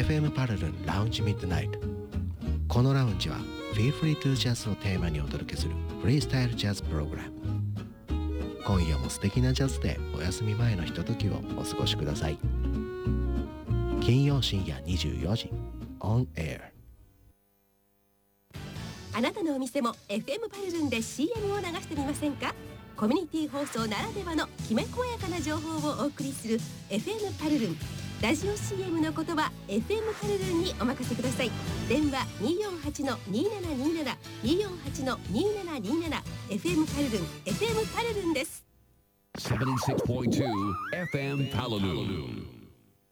FM パルルンラウンジミッドナイト。このラウンジは Feel Free to Jazz をテーマにお届けするフリースタイルジャズプログラム。今夜も素敵なジャズでお休み前のひとときをお過ごしください。金曜深夜24時 On Air。 あなたのお店も FM パルルンで CM を流してみませんか？コミュニティ放送ならではのきめ細やかな情報をお送りする FM パルルン。ラジオ CM のことは FM パルルンにお任せください。電話 248-2727 248-2727 FM パルルン FM パルルンです。 76.2 FM パルルン。